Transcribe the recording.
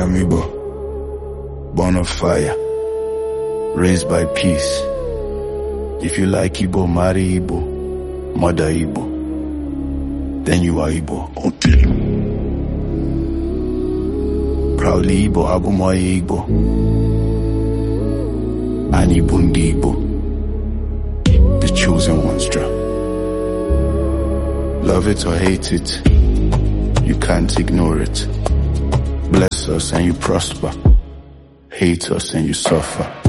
I'm Igbo, born of fire, raised by peace. If you like Igbo, marry Igbo, mother Igbo, then you are Igbo. Okay. Proudly Igbo, Abumoye Igbo, and Ibundi Igbo, the chosen ones, draw. Love it or hate it, you can't ignore it. Bless us and you prosper, hate us and you suffer.